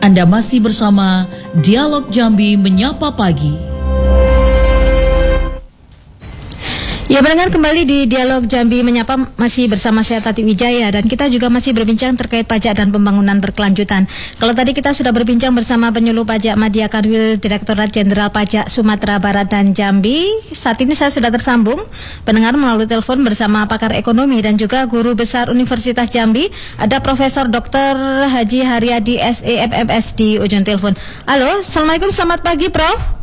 Anda masih bersama Dialog Jambi Menyapa Pagi. Ya, pendengar, kembali di Dialog Jambi Menyapa, masih bersama saya Tati Wijaya, dan kita juga masih berbincang terkait pajak dan pembangunan berkelanjutan. Kalau tadi kita sudah berbincang bersama penyuluh pajak Madya Kanwil, Direktorat Jenderal Pajak Sumatera Barat dan Jambi. Saat ini saya sudah tersambung pendengar melalui telepon bersama pakar ekonomi dan juga guru besar Universitas Jambi, ada Profesor Dr. Haji Haryadi SEMMS di ujung telepon. Halo, Assalamualaikum, selamat pagi Prof.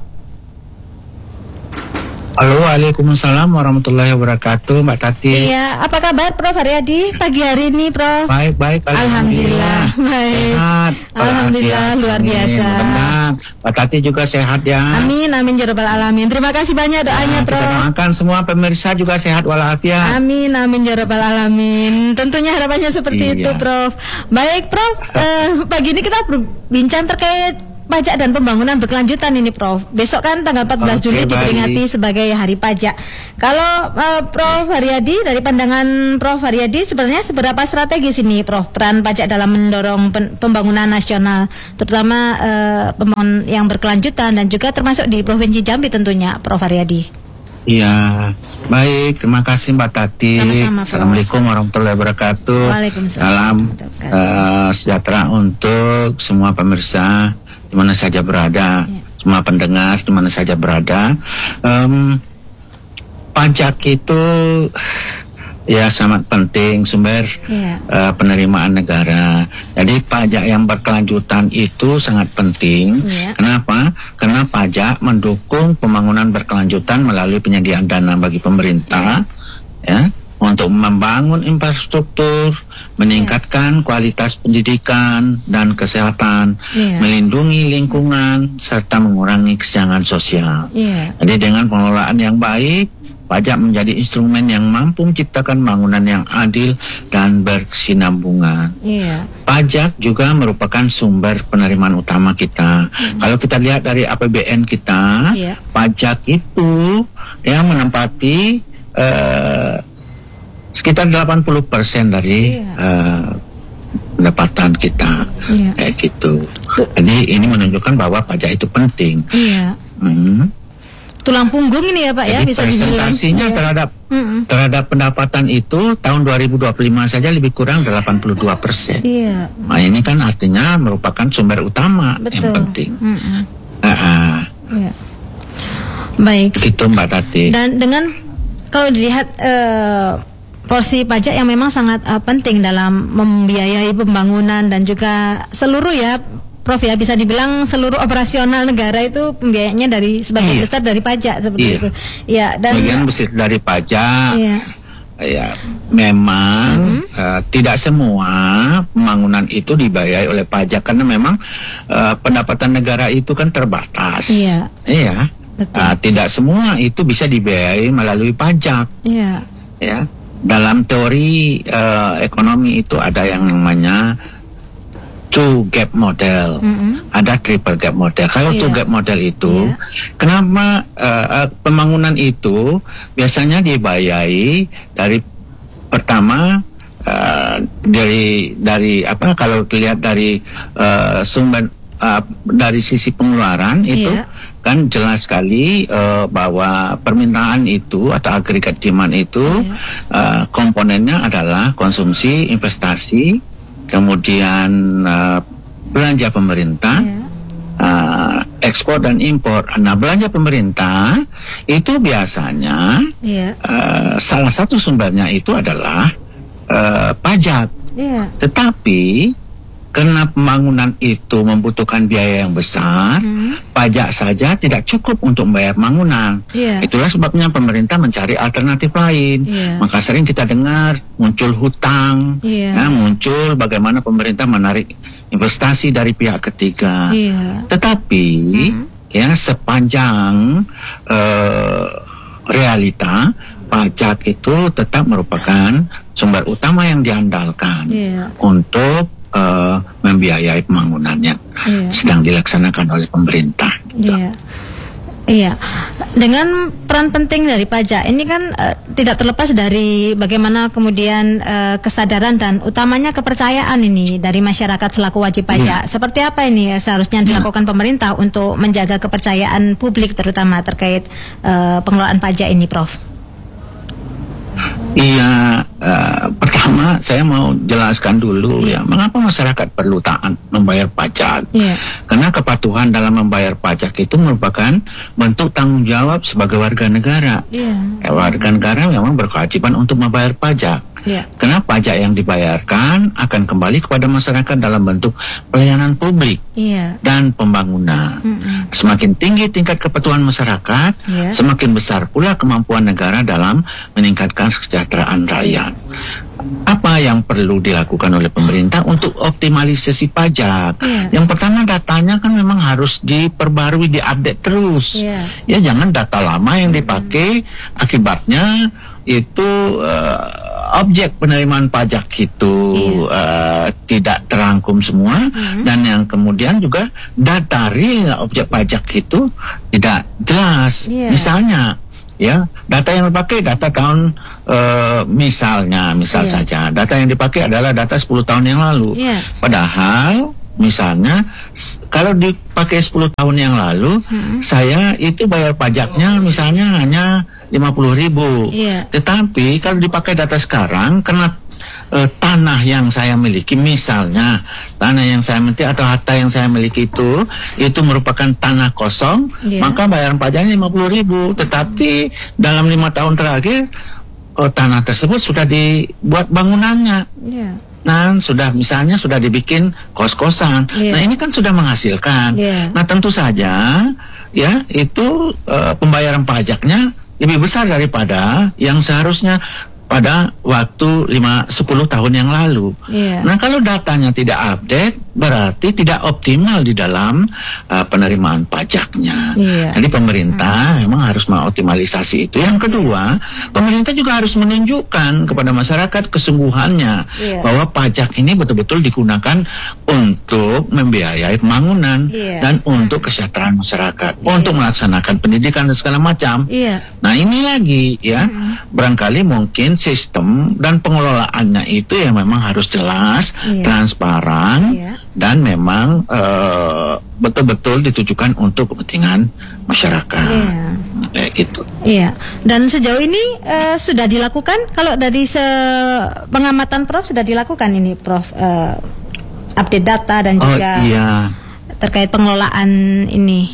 Halo, waalaikumsalam warahmatullahi wabarakatuh, Mbak Tati. Iya, apa kabar Prof Haryadi pagi hari ini, Prof? Baik, alhamdulillah. Baik. Sehat. Alhamdulillah, luar biasa. Mudah-mudahan Mbak Tati juga sehat ya. Amin, ya rabbal alamin. Terima kasih banyak doanya, Prof. Kita doakan semua pemirsa juga sehat walafiat. Amin, ya rabbal alamin. Tentunya harapannya seperti itu, Prof. Baik, Prof. Pagi ini kita berbincang terkait pajak dan pembangunan berkelanjutan ini, Prof. Besok kan tanggal 14 Juli diperingati sebagai Hari Pajak. Kalau Prof Haryadi, dari pandangan Prof Haryadi, sebenarnya seberapa strategis ini, Prof, peran pajak dalam mendorong pembangunan nasional, terutama pembangunan yang berkelanjutan dan juga termasuk di Provinsi Jambi tentunya, Prof Haryadi. Iya, baik, terima kasih Mbak Tati. Sama-sama, Assalamualaikum warahmatullahi wabarakatuh. Waalaikumsalam. Salam sejahtera untuk semua pemirsa di mana saja berada, semua pendengar di mana saja berada. Pajak itu ya sangat penting sumber penerimaan negara. Jadi pajak yang berkelanjutan itu sangat penting. Kenapa? Karena pajak mendukung pembangunan berkelanjutan melalui penyediaan dana bagi pemerintah, ya, untuk membangun infrastruktur, meningkatkan kualitas pendidikan dan kesehatan, melindungi lingkungan, serta mengurangi kesenjangan sosial. Jadi dengan pengelolaan yang baik, pajak menjadi instrumen yang mampu menciptakan bangunan yang adil dan berkesinambungan. Pajak juga merupakan sumber penerimaan utama kita. Kalau kita lihat dari APBN kita, pajak itu yang menempati sekitar 80% dari pendapatan kita, kayak gitu. Jadi ini menunjukkan bahwa pajak itu penting. Tulang punggung ini ya Pak. Jadi ya, bisa dibilang. presentasinya terhadap pendapatan itu tahun 2025 saja lebih kurang 82%. Nah ini kan artinya merupakan sumber utama yang penting. Baik. Gitu Mbak Tati. Dan dengan kalau dilihat porsi pajak yang memang sangat penting dalam membiayai pembangunan dan juga seluruh ya Prof ya, bisa dibilang seluruh operasional negara itu pembiayaannya dari sebagian besar dari pajak seperti itu. Ya, dan sebagian besar dari pajak. Ya, memang tidak semua pembangunan itu dibiayai oleh pajak karena memang pendapatan negara itu kan terbatas. Iya. Tidak semua itu bisa dibiayai melalui pajak. Ya. Dalam teori ekonomi itu ada yang namanya two gap model, ada triple gap model. Kalau two gap model itu, kenapa pembangunan itu biasanya dibiayai dari pertama dari apa? Kalau dilihat dari sumber dari sisi pengeluaran itu kan jelas sekali bahwa permintaan itu atau agregat demand itu komponennya adalah konsumsi, investasi, kemudian belanja pemerintah, ekspor dan impor. Nah, belanja pemerintah itu biasanya salah satu sumbernya itu adalah pajak. Tetapi karena pembangunan itu membutuhkan biaya yang besar, pajak saja tidak cukup untuk membayar bangunan. Itulah sebabnya pemerintah mencari alternatif lain. Maka sering kita dengar muncul hutang, muncul bagaimana pemerintah menarik investasi dari pihak ketiga. Tetapi ya sepanjang realita, pajak itu tetap merupakan sumber utama yang diandalkan untuk membiayai pembangunan yang sedang dilaksanakan oleh pemerintah. Dengan peran penting dari pajak ini kan tidak terlepas dari bagaimana kemudian kesadaran dan utamanya kepercayaan ini dari masyarakat selaku wajib pajak. Seperti apa ini seharusnya dilakukan pemerintah untuk menjaga kepercayaan publik terutama terkait pengelolaan pajak ini, Prof? Iya, pertama saya mau jelaskan dulu ya, mengapa masyarakat perlu taat membayar pajak. Karena kepatuhan dalam membayar pajak itu merupakan bentuk tanggung jawab sebagai warga negara. Warga negara memang berkewajiban untuk membayar pajak. Karena pajak yang dibayarkan akan kembali kepada masyarakat dalam bentuk pelayanan publik dan pembangunan. Semakin tinggi tingkat kepatuhan masyarakat, semakin besar pula kemampuan negara dalam meningkatkan kesejahteraan rakyat. Apa yang perlu dilakukan oleh pemerintah untuk optimalisasi pajak? Yang pertama, datanya kan memang harus diperbarui, diupdate terus. Ya, jangan data lama yang dipakai, akibatnya itu objek penerimaan pajak itu tidak terangkum semua, dan yang kemudian juga data real objek pajak itu tidak jelas. Misalnya ya, data yang dipakai data tahun misal saja data yang dipakai adalah data 10 tahun yang lalu. Padahal misalnya kalau dipakai 10 tahun yang lalu, saya itu bayar pajaknya misalnya hanya 50.000. Tetapi kalau dipakai data sekarang, karena tanah yang saya miliki, misalnya tanah yang saya miliki atau harta yang saya miliki itu merupakan tanah kosong, maka bayaran pajaknya 50.000. Tetapi dalam 5 tahun terakhir tanah tersebut sudah dibuat bangunannya. Nah, sudah dibikin kos-kosan. Nah, ini kan sudah menghasilkan. Nah, tentu saja ya itu pembayaran pajaknya lebih besar daripada yang seharusnya pada waktu 10 tahun yang lalu. Nah, kalau datanya tidak update, berarti tidak optimal di dalam penerimaan pajaknya. Jadi pemerintah memang harus mengoptimalisasi itu. Yang kedua, pemerintah juga harus menunjukkan kepada masyarakat kesungguhannya bahwa pajak ini betul-betul digunakan untuk membiayai pembangunan dan untuk kesejahteraan masyarakat, untuk melaksanakan pendidikan dan segala macam. Nah, ini lagi ya, barangkali mungkin sistem dan pengelolaannya itu yang memang harus jelas, transparan, dan memang betul-betul ditujukan untuk kepentingan masyarakat. Kayak gitu. Dan sejauh ini sudah dilakukan, kalau dari pengamatan Prof sudah dilakukan ini, Prof, update data dan juga terkait pengelolaan ini.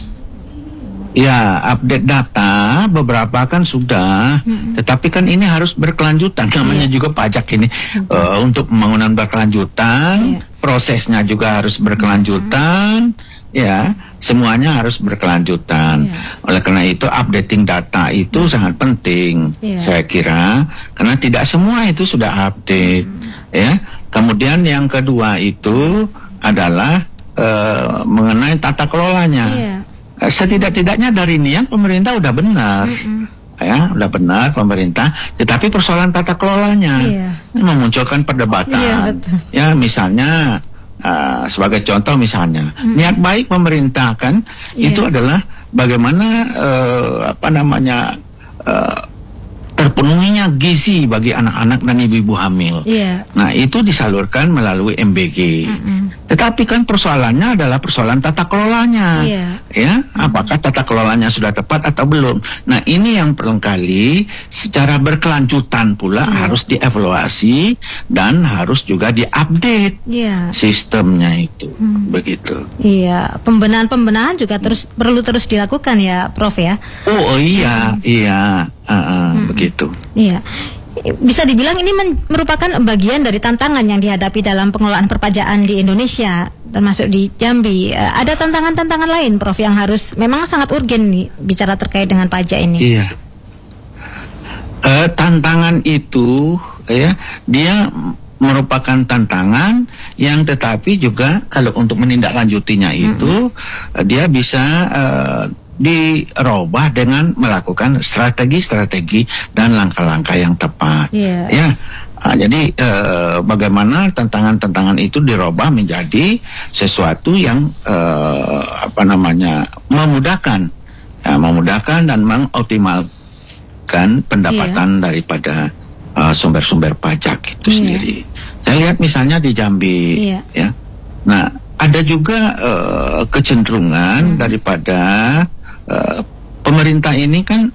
Ya, update data beberapa kan sudah, tetapi kan ini harus berkelanjutan. Namanya juga pajak ini untuk pembangunan berkelanjutan, prosesnya juga harus berkelanjutan, ya, semuanya harus berkelanjutan. Oleh karena itu updating data itu sangat penting, saya kira, karena tidak semua itu sudah update, ya. Kemudian yang kedua itu adalah mengenai tata kelolanya. Setidak-tidaknya dari niat pemerintah udah benar, ya, udah benar pemerintah, tetapi persoalan tata kelolanya memunculkan perdebatan. Ya, misalnya sebagai contoh misalnya, niat baik pemerintah kan itu adalah bagaimana terpenuhinya gizi bagi anak-anak dan ibu-ibu hamil. Nah, itu disalurkan melalui MBG. Tetapi kan persoalannya adalah persoalan tata kelolanya. Ya, apakah tata kelolanya sudah tepat atau belum? Nah, ini yang barangkali secara berkelanjutan pula harus dievaluasi dan harus juga diupdate sistemnya itu. Begitu. Pembenahan juga perlu terus dilakukan ya, Prof ya. Begitu. Bisa dibilang ini merupakan bagian dari tantangan yang dihadapi dalam pengelolaan perpajakan di Indonesia, termasuk di Jambi. Ada tantangan-tantangan lain, Prof, yang harus memang sangat urgen nih bicara terkait dengan pajak ini. Tantangan itu ya, dia merupakan tantangan yang tetapi juga kalau untuk menindaklanjutinya itu dia bisa dirubah dengan melakukan strategi-strategi dan langkah-langkah yang tepat. Jadi bagaimana tantangan-tantangan itu dirubah menjadi sesuatu yang memudahkan memudahkan dan mengoptimalkan pendapatan daripada sumber-sumber pajak itu sendiri. Saya lihat misalnya di Jambi, ya. Nah, ada juga kecenderungan daripada pemerintah ini kan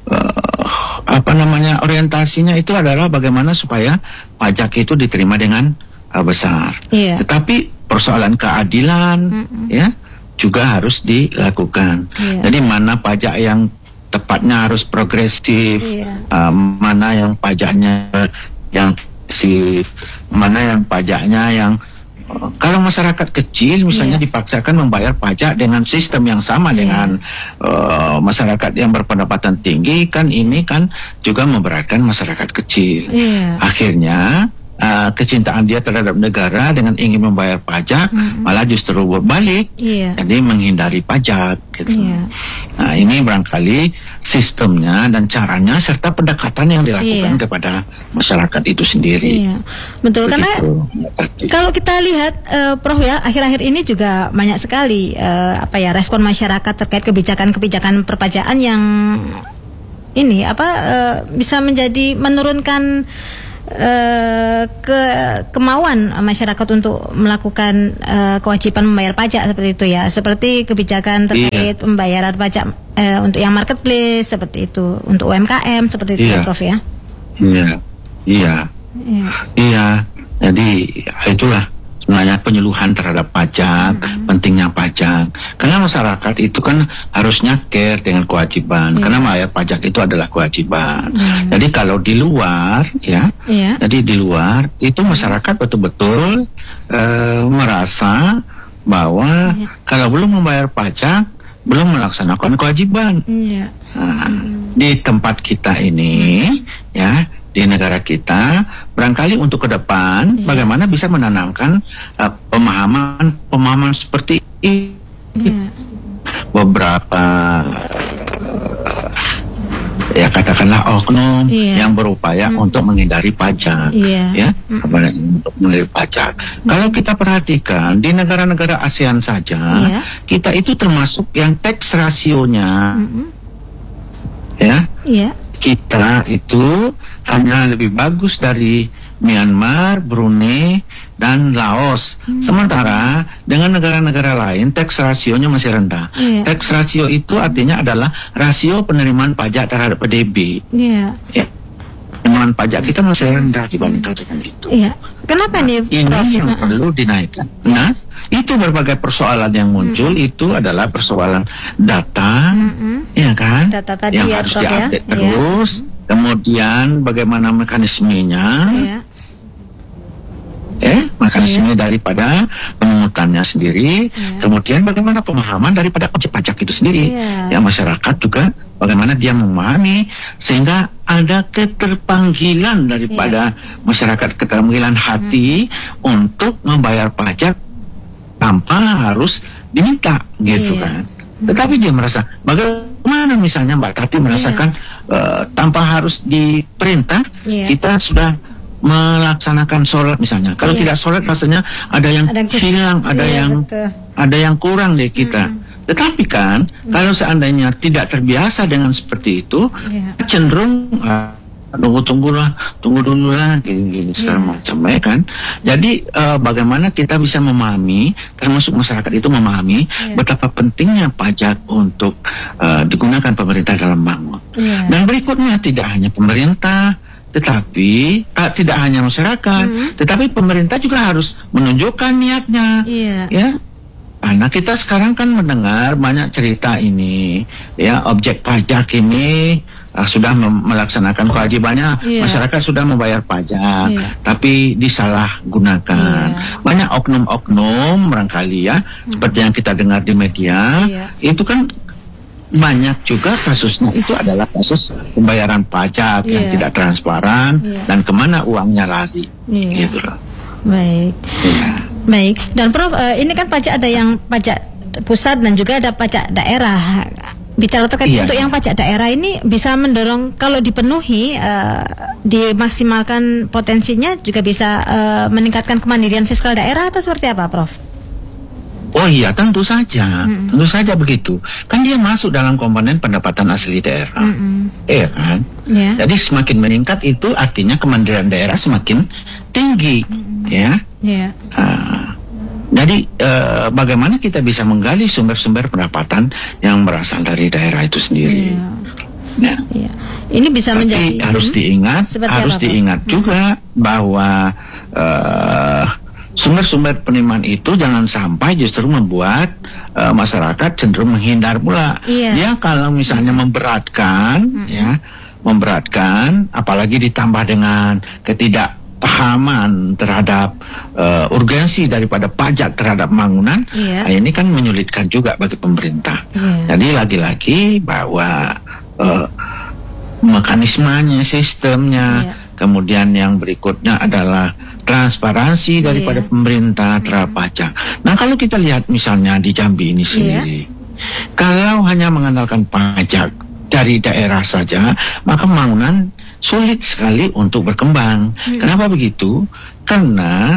orientasinya itu adalah bagaimana supaya pajak itu diterima dengan besar. Tetapi persoalan keadilan ya juga harus dilakukan. Jadi mana pajak yang tepatnya harus progresif, mana yang pajaknya yang mana yang pajaknya yang kalau masyarakat kecil misalnya dipaksakan membayar pajak dengan sistem yang sama dengan masyarakat yang berpendapatan tinggi, kan ini kan juga memberatkan masyarakat kecil. Akhirnya kecintaan dia terhadap negara dengan ingin membayar pajak malah justru berbalik, jadi menghindari pajak gitu. Nah, ini barangkali sistemnya dan caranya serta pendekatan yang dilakukan kepada masyarakat itu sendiri. Betul. Begitu. Karena kalau kita lihat Prof ya, akhir-akhir ini juga banyak sekali respon masyarakat terkait kebijakan-kebijakan perpajakan yang ini bisa menjadi menurunkan kemauan masyarakat untuk melakukan kewajiban membayar pajak seperti itu ya, seperti kebijakan terkait pembayaran pajak untuk yang marketplace seperti itu, untuk UMKM seperti itu ya, Prof ya. Iya. Jadi itulah sebenarnya penyuluhan terhadap pajak, pentingnya pajak. Karena masyarakat itu kan harusnya care dengan kewajiban, karena bayar pajak itu adalah kewajiban. Jadi kalau di luar jadi di luar itu masyarakat betul-betul merasa bahwa kalau belum membayar pajak belum melaksanakan kewajiban. Nah, di tempat kita ini di negara kita, barangkali untuk ke depan bagaimana bisa menanamkan pemahaman seperti ini. Beberapa katakanlah oknum yang berupaya untuk menghindari pajak, untuk menghindari pajak. Kita perhatikan di negara-negara ASEAN saja, kita itu termasuk yang tax rasionya, kita itu hanya lebih bagus dari Myanmar, Brunei, dan Laos. Sementara dengan negara-negara lain tax rasionya masih rendah. Tax rasio itu artinya adalah rasio penerimaan pajak terhadap PDB. Penerimaan pajak kita masih rendah dibandingkan dengan itu. Kenapa nih, ini Prof? Yang perlu dinaikkan. Nah, itu berbagai persoalan yang muncul itu adalah persoalan data, Data tadi yang harus Prof, diupdate terus. Kemudian bagaimana mekanismenya, mekanisme daripada pemungutannya sendiri. Kemudian bagaimana pemahaman daripada objek pajak itu sendiri. Masyarakat juga bagaimana dia memahami sehingga ada keterpanggilan daripada masyarakat, keterpanggilan hati untuk membayar pajak tanpa harus diminta gitu kan. Tetapi dia merasa bagaimana misalnya Mbak Tati merasakan tanpa harus diperintah kita sudah melaksanakan sholat misalnya. Kalau tidak sholat rasanya ada yang hilang, ada yang kurang dari kita. Tetapi kan kalau seandainya tidak terbiasa dengan seperti itu, cenderung tunggu dulu lah gini segala macam kan. Jadi bagaimana kita bisa memahami, termasuk masyarakat itu memahami betapa pentingnya pajak untuk digunakan pemerintah dalam bangun. Dan berikutnya tidak hanya pemerintah, tetapi tidak hanya masyarakat, tetapi pemerintah juga harus menunjukkan niatnya, Karena kita sekarang kan mendengar banyak cerita ini, objek pajak ini sudah melaksanakan kewajibannya, masyarakat sudah membayar pajak, tapi disalahgunakan. Banyak oknum-oknum barangkali seperti yang kita dengar di media, itu kan banyak juga kasusnya itu adalah kasus pembayaran pajak yang tidak transparan dan kemana uangnya lari, gitu loh. Baik. Dan Prof, ini kan pajak ada yang pajak pusat dan juga ada pajak daerah. Bicara terkait untuk yang pajak daerah ini bisa mendorong kalau dipenuhi, dimaksimalkan potensinya juga bisa meningkatkan kemandirian fiskal daerah atau seperti apa, Prof? Oh iya, tentu saja begitu. Kan dia masuk dalam komponen pendapatan asli daerah, iya kan? Yeah. Jadi semakin meningkat itu artinya kemandirian daerah semakin tinggi, ya. Yeah. Jadi bagaimana kita bisa menggali sumber-sumber pendapatan yang berasal dari daerah itu sendiri? Yeah. Yeah. Ini bisa tapi menjadi harus diingat juga bahwa sumber-sumber penerimaan itu jangan sampai justru membuat masyarakat cenderung menghindar pula. Ya kalau misalnya memberatkan, apalagi ditambah dengan ketidakpahaman terhadap urgensi daripada pajak terhadap bangunan, ini kan menyulitkan juga bagi pemerintah. Jadi lagi-lagi bahwa mekanismenya, sistemnya, kemudian yang berikutnya adalah transparansi daripada pemerintah terhadap pajak. Nah kalau kita lihat misalnya di Jambi ini sendiri, kalau hanya mengandalkan pajak dari daerah saja, maka pembangunan sulit sekali untuk berkembang. Kenapa begitu? Karena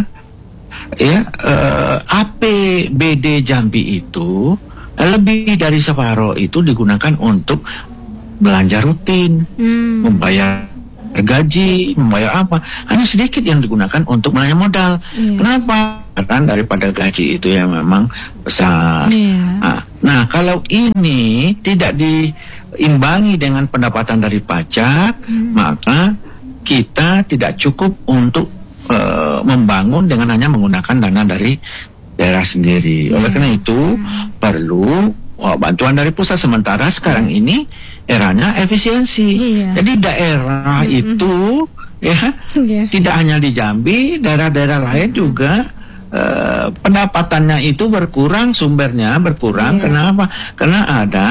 APBD Jambi itu lebih dari separuh itu digunakan untuk belanja rutin, membayar gaji, membayar apa, hanya sedikit yang digunakan untuk belanja modal. Kenapa? Karena daripada gaji itu yang memang besar. Nah kalau ini tidak diimbangi dengan pendapatan dari pajak, maka kita tidak cukup untuk membangun dengan hanya menggunakan dana dari daerah sendiri. Oleh karena itu perlu bantuan dari pusat. Sementara sekarang ini eranya efisiensi. Jadi daerah itu tidak hanya di Jambi, daerah-daerah lain juga pendapatannya itu berkurang, sumbernya berkurang. Kenapa? Karena ada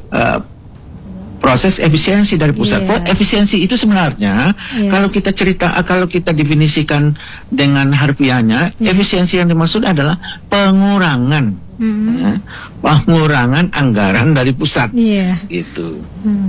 proses efisiensi dari pusat. Efisiensi itu sebenarnya kalau kita definisikan dengan harfiahnya, efisiensi yang dimaksud adalah pengurangan pengurangan anggaran dari pusat, gitu.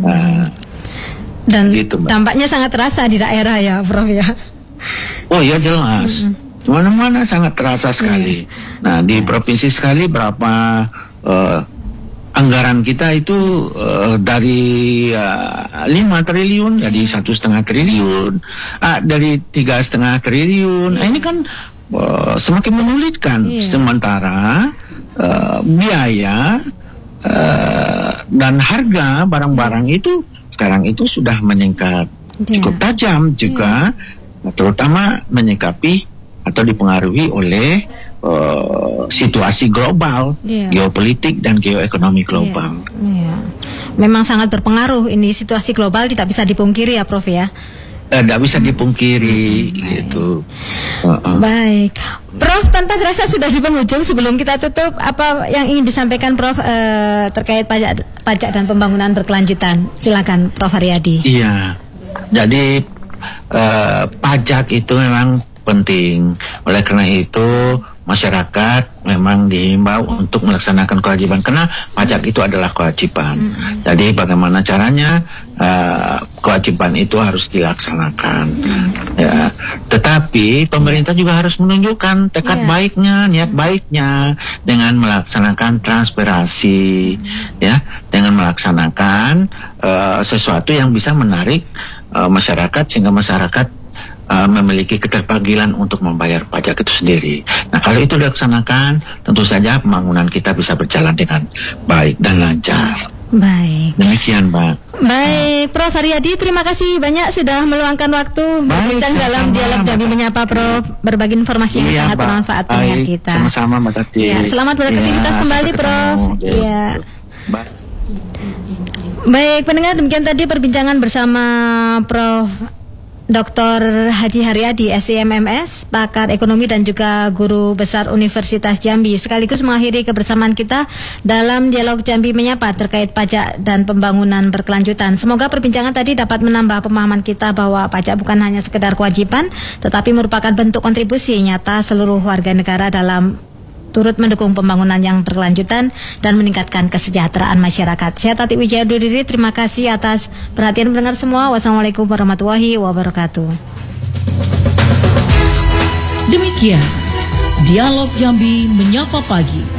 Dan gitu, dampaknya sangat terasa di daerah ya, Prof ya. Oh ya jelas, mana-mana sangat terasa sekali. Nah di provinsi sekali berapa anggaran kita itu dari 5 triliun jadi 1,5 triliun, dari 3,5 triliun. Nah, ini kan semakin menyulitkan. Sementara biaya dan harga barang-barang itu sekarang itu sudah meningkat cukup tajam juga, terutama menyikapi atau dipengaruhi oleh situasi global, geopolitik dan geoekonomi global. Memang sangat berpengaruh ini, situasi global tidak bisa dipungkiri ya Prof ya. Tidak bisa dipungkiri gitu. Baik, Prof, tanpa terasa sudah di penghujung. Sebelum kita tutup, apa yang ingin disampaikan Prof terkait pajak dan pembangunan berkelanjutan? Silakan Prof Haryadi. Iya, jadi pajak itu memang penting. Oleh karena itu masyarakat memang dihimbau untuk melaksanakan kewajiban, karena pajak itu adalah kewajiban. Jadi bagaimana caranya kewajiban itu harus dilaksanakan. Ya. Tetapi pemerintah juga harus menunjukkan tekad baiknya, niat baiknya dengan melaksanakan transparansi, ya, dengan melaksanakan sesuatu yang bisa menarik masyarakat sehingga masyarakat memiliki keterpanggilan untuk membayar pajak itu sendiri. Nah, kalau itu dilaksanakan, tentu saja pembangunan kita bisa berjalan dengan baik dan lancar. Baik. Demikian, Mbak. Baik, Prof Haryadi, terima kasih banyak sudah meluangkan waktu berbincang dalam Dialog Jambi Menyapa, Prof. Berbagi informasi yang sangat bermanfaat dengan kita. Sama-sama, Mbak Tati. Ya, selamat beraktivitas kembali, Prof. Iya. Baik, pendengar, demikian tadi perbincangan bersama Prof Dr. Haji Haryadi, SIMMS, pakar ekonomi dan juga guru besar Universitas Jambi, sekaligus mengakhiri kebersamaan kita dalam Dialog Jambi Menyapa terkait pajak dan pembangunan berkelanjutan. Semoga perbincangan tadi dapat menambah pemahaman kita bahwa pajak bukan hanya sekedar kewajiban, tetapi merupakan bentuk kontribusi nyata seluruh warga negara dalam turut mendukung pembangunan yang berkelanjutan dan meningkatkan kesejahteraan masyarakat. Saya Tati Wijaya undur diri, terima kasih atas perhatian pendengar semua. Wassalamualaikum warahmatullahi wabarakatuh. Demikian Dialog Jambi Menyapa Pagi.